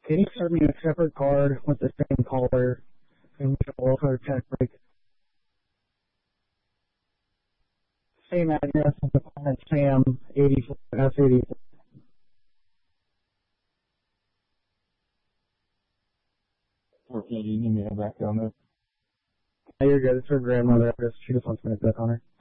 Can you serve me a separate card with the same color and with the oil card check break? Same address as the client Sam 84 S84. Okay, you need me to head back down there. You're good. It's her grandmother. She just wants me to click on her.